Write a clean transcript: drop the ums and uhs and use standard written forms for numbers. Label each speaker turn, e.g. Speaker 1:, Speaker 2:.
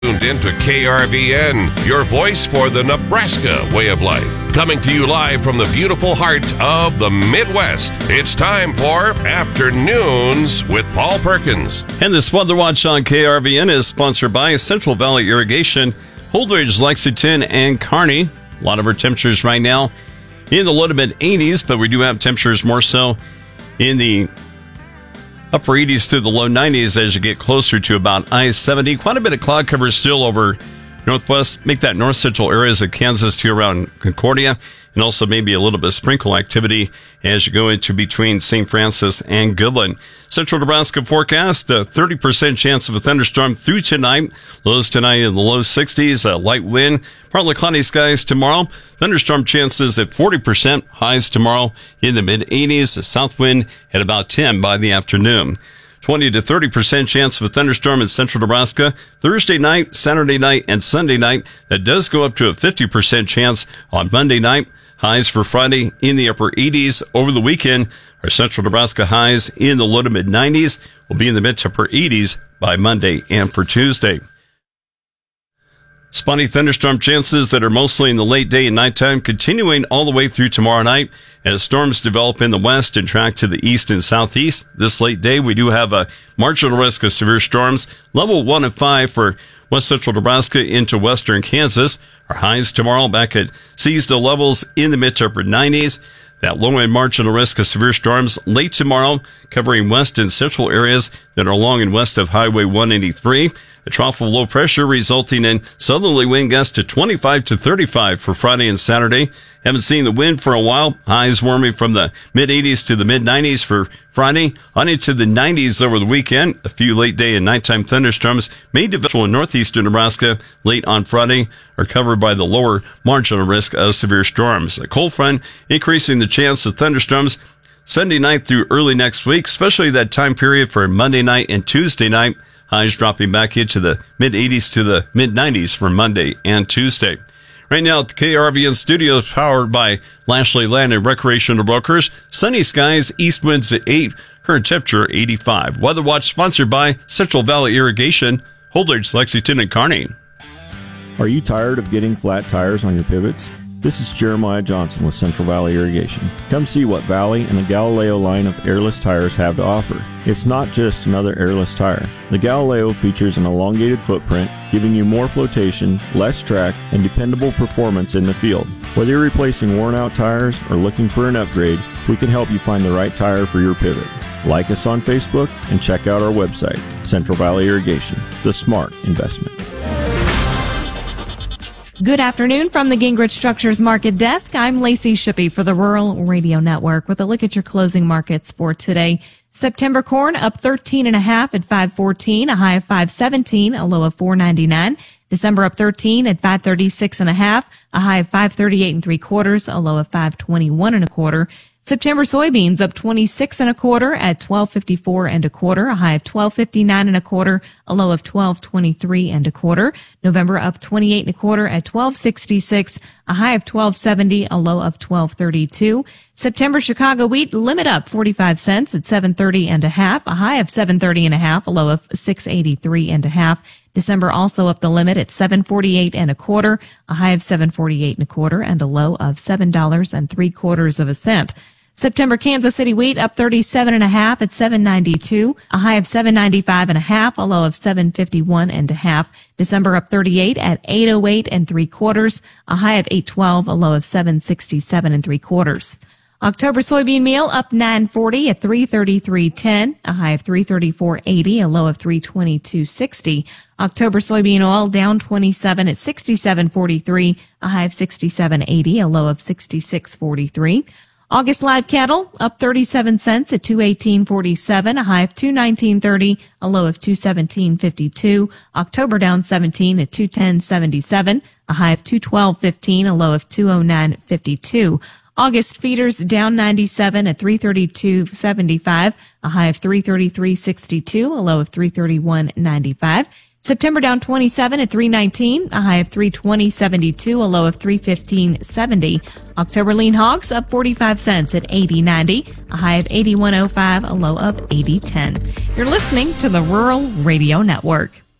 Speaker 1: Tuned into KRVN, your voice for the Nebraska way of life. Coming to you live from the beautiful heart of the Midwest. It's time for Afternoons with Paul Perkins.
Speaker 2: And this Weather Watch on KRVN is sponsored by Central Valley Irrigation, Holdridge, Lexington, and Kearney. A lot of our temperatures right now in the low to mid 80s, but we do have temperatures more so in the upper 80s to the low 90s as you get closer to about I-70. Quite a bit of cloud cover still over northwest. Make that north central areas of Kansas to around Concordia, and also maybe a little bit of sprinkle activity as you go into between St. Francis and Goodland. Central Nebraska forecast, a 30% chance of a thunderstorm through tonight. Lows tonight in the low 60s, a light wind, partly cloudy skies tomorrow. Thunderstorm chances at 40%, highs tomorrow in the mid 80s, a south wind at about 10 by the afternoon. 20 to 30% chance of a thunderstorm in central Nebraska Thursday night, Saturday night, and Sunday night. That does go up to a 50% chance on Monday night. Highs for Friday in the upper 80s. Over the weekend, our central Nebraska highs in the low to mid 90s will be in the mid to upper 80s by Monday and for Tuesday. Spotty thunderstorm chances that are mostly in the late day and nighttime, continuing all the way through tomorrow night as storms develop in the west and track to the east and southeast. This late day, we do have a marginal risk of severe storms, level 1 and 5 for west central Nebraska into western Kansas. Our highs tomorrow back at seasonal levels in the mid to upper 90s. That low and marginal risk of severe storms late tomorrow, covering west and central areas that are along and west of Highway 183. A trough of low pressure resulting in southerly wind gusts to 25 to 35 for Friday and Saturday. Haven't seen the wind for a while. Highs warming from the mid 80s to the mid 90s for Friday, on into the 90s over the weekend. A few late day and nighttime thunderstorms may develop in northeastern Nebraska late on Friday are covered by the lower marginal risk of severe storms. A cold front increasing the chance of thunderstorms Sunday night through early next week, especially that time period for Monday night and Tuesday night. Highs dropping back into the mid 80s to the mid 90s for Monday and Tuesday. Right now at the KRVN studios, powered by Lashley Land and Recreational Brokers. Sunny skies, east winds at 8, current temperature 85. Weather Watch sponsored by Central Valley Irrigation, Holdridge, Lexington, and Kearney.
Speaker 3: Are you tired of getting flat tires on your pivots? This is Jeremiah Johnson with Central Valley Irrigation. Come see what Valley and the Galileo line of airless tires have to offer. It's not just another airless tire. The Galileo features an elongated footprint, giving you more flotation, less track, and dependable performance in the field. Whether you're replacing worn-out tires or looking for an upgrade, we can help you find the right tire for your pivot. Like us on Facebook and check out our website, Central Valley Irrigation, the smart investment.
Speaker 4: Good afternoon from the Gingrich Structures Market Desk. I'm Lacey Shippey for the Rural Radio Network with a look at your closing markets for today. September corn up 13.5 at 5.14, a high of 5.17, a low of 4.99. December up 13 at 5.36.5, a high of 5.38 3/4, a low of 5.21 1/4. September soybeans up 26 1/4 at 12.54 1/4, a high of 12.59 1/4, a low of 12.23 1/4. November up 28 1/4 at 12.66, a high of 12.70, a low of 12.32. September Chicago wheat limit up 45 cents at 7.30 1/2, a high of 7.30 1/2, a low of 6.83 1/2. December also up the limit at 7.48 1/4, a high of 7.48 1/4, and a low of $7.75. September Kansas City wheat up 37.5 at 7.92, a high of 7.95 1/2, a low of 7.51 1/2. December up 38 at 8.08 3/4, a high of 8.12, a low of 7.67 3/4. October soybean meal up 9.40 at 3.33.10, a high of 3.34.80, a low of 3.22.60. October soybean oil down 27 at 67.43, a high of 67.80, a low of 66.43. August live cattle up 37 cents at 218.47, a high of 219.30, a low of 217.52. October down 17 at 210.77, a high of 212.15, a low of 209.52. August feeders down 97 at 332.75, a high of 333.62, a low of 331.95. September down 27 at 319, a high of 320.72, a low of 315.70. October lean hogs up 45 cents at 80.90, a high of 81.05, a low of 80.10. You're listening to the Rural Radio Network.